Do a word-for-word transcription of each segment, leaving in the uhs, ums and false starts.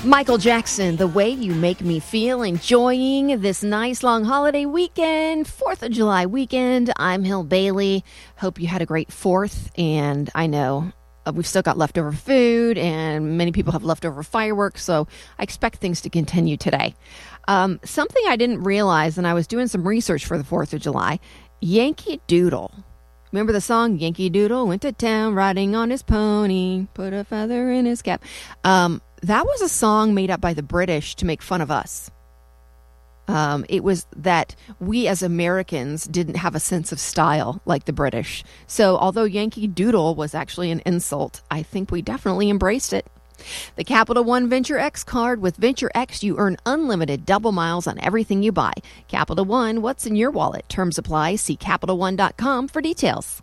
Michael Jackson, The Way You Make Me Feel, enjoying this nice long holiday weekend, fourth of July weekend. I'm Hill Bailey. Hope you had a great fourth, and I know uh, we've still got leftover food, and many people have leftover fireworks, so I expect things to continue today. Um, something I didn't realize, and I was doing some research for the fourth of July, Yankee Doodle. Remember the song, Yankee Doodle went to town riding on his pony, put a feather in his cap. Um, that was a song made up by the British to make fun of us. Um, it was that we as Americans didn't have a sense of style like the British. So although Yankee Doodle was actually an insult, I think we definitely embraced it. The Capital One Venture X card. With Venture X, you earn unlimited double miles on everything you buy. Capital One, what's in your wallet? Terms apply. See Capital One dot com for details.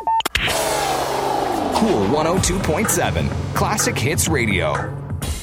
Cool one oh two point seven, Classic Hits Radio.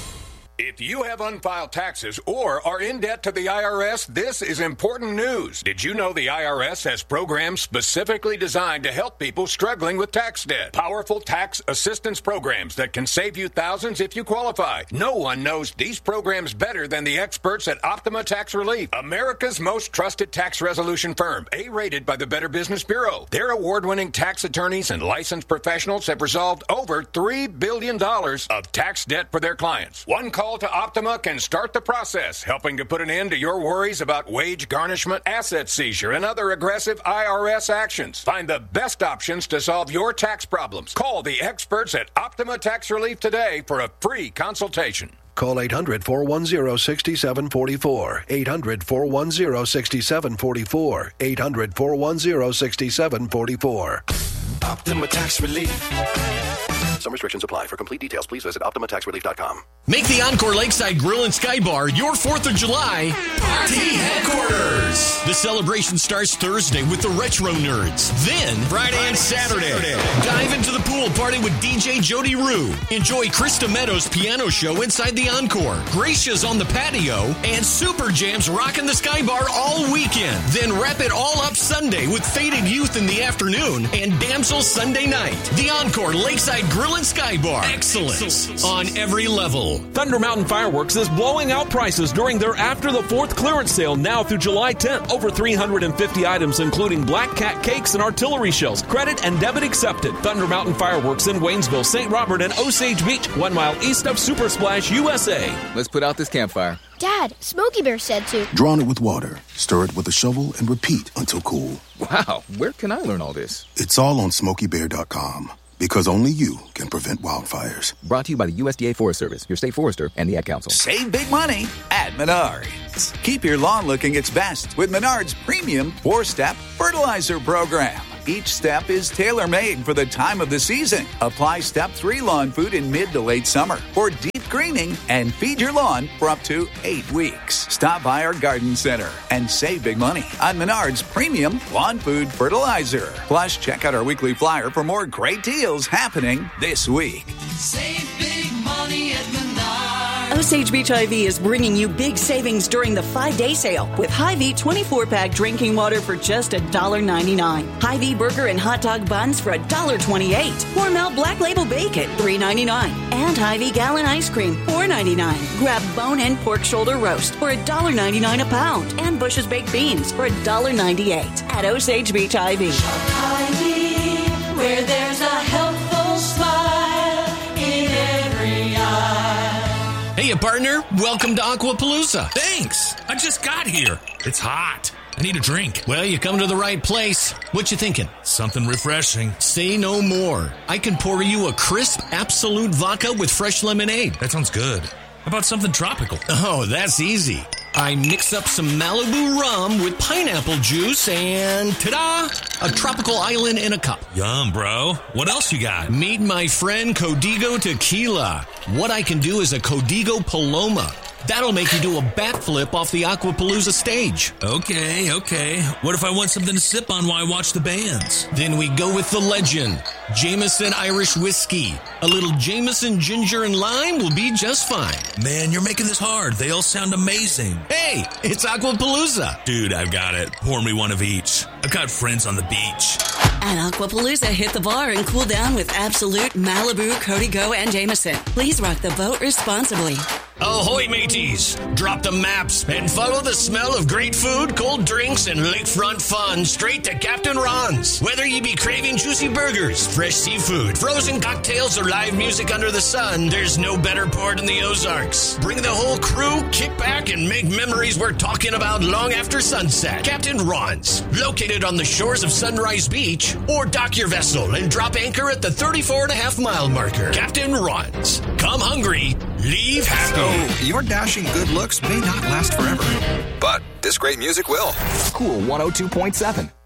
If you have unfiled taxes or are in debt to the I R S, this is important news. Did you know the I R S has programs specifically designed to help people struggling with tax debt? Powerful tax assistance programs that can save you thousands if you qualify. No one knows these programs better than the experts at Optima Tax Relief, America's most trusted tax resolution firm, A-rated by the Better Business Bureau. Their award-winning tax attorneys and licensed professionals have resolved over three billion dollars of tax debt for their clients. One call to Optima can start the process, helping to put an end to your worries about wage garnishment, asset seizure, and other aggressive I R S actions. Find the best options to solve your tax problems. Call the experts at Optima Tax Relief today for a free consultation. Call eight hundred, four one zero, six seven four four. eight hundred, four one zero, six seven four four. eight hundred, four one zero, six seven four four. Optima Tax Relief. Some restrictions apply. For complete details, please visit Optima Tax Relief dot com. Make the Encore Lakeside Grill and Sky Bar your fourth of July party headquarters. The celebration starts Thursday with the Retro Nerds. Then, Friday and Saturday, dive into the pool party with D J Jody Rue. Enjoy Krista Meadows' piano show inside the Encore, Gracia's on the patio, and Super Jams rocking the Sky Bar all weekend. Then wrap it all up Sunday with Faded Youth in the afternoon and Damsel Sunday night. The Encore Lakeside Grill and Sky Bar. Excellence on every level. Thunder Mountain Fireworks is blowing out prices during their After the Fourth clearance sale now through July tenth. Over three hundred fifty items, including Black Cat cakes and artillery shells. Credit and debit accepted. Thunder Mountain Fireworks in Waynesville, Saint Robert, and Osage Beach, one mile east of Super Splash, U S A. Let's put out this campfire. Dad, Smokey Bear said to. Drown it with water, stir it with a shovel, and repeat until cool. Wow, where can I learn all this? It's all on Smokey Bear dot com. Because only you can prevent wildfires. Brought to you by the U S D A Forest Service, your state forester, and the Ad Council. Save big money at Menards. Keep your lawn looking its best with Menards' premium four-step fertilizer program. Each step is tailor-made for the time of the season. Apply Step three lawn food in mid to late summer for deep greening and feed your lawn for up to eight weeks. Stop by our garden center and save big money on Menards' premium lawn food fertilizer. Plus, check out our weekly flyer for more great deals happening this week. Save big money at Menards. Osage Beach Hy-Vee is bringing you big savings during the five-day sale with Hy-Vee twenty-four pack drinking water for just one dollar ninety-nine. Hy-Vee burger and hot dog buns for one dollar twenty-eight. Hormel Black Label Bacon, three ninety-nine. And Hy-Vee gallon ice cream, four ninety-nine. Grab bone-in pork shoulder roast for one dollar ninety-nine a pound. And Bush's baked beans for one dollar ninety-eight at Osage Beach Hy-Vee. Hy-Vee, where there's a helpful smile in every eye. Hey, partner, welcome to Aquapalooza. Thanks. I just got here. It's hot. I need a drink. Well, you come to the right place. What you thinking? Something refreshing. Say no more. I can pour you a crisp Absolute vodka with fresh lemonade. That sounds good. How about something tropical? Oh, that's easy. I mix up some Malibu rum with pineapple juice and ta-da! A tropical island in a cup. Yum, bro. What else you got? Meet my friend Codigo Tequila. What I can do is a Codigo Paloma. That'll make you do a backflip off the Aquapalooza stage. Okay, okay. What if I want something to sip on while I watch the bands? Then we go with the legend, Jameson Irish Whiskey. A little Jameson ginger and lime will be just fine. Man, you're making this hard. They all sound amazing. Hey, it's Aquapalooza. Dude, I've got it. Pour me one of each. I've got friends on the beach. At Aquapalooza, hit the bar and cool down with Absolute, Malibu, Codigo, and Jameson. Please rock the boat responsibly. Ahoy, mateys! Drop the maps and follow the smell of great food, cold drinks, and lakefront fun straight to Captain Ron's. Whether you be craving juicy burgers, fresh seafood, frozen cocktails, or live music under the sun, there's no better port in the Ozarks. Bring the whole crew, kick back, and make memories we're talking about long after sunset. Captain Ron's, located on the shores of Sunrise Beach, or dock your vessel and drop anchor at the thirty-four and a half mile marker. Captain Ron's. Come hungry, leave happy. So, your dashing good looks may not last forever, but this great music will. Cool one oh two point seven.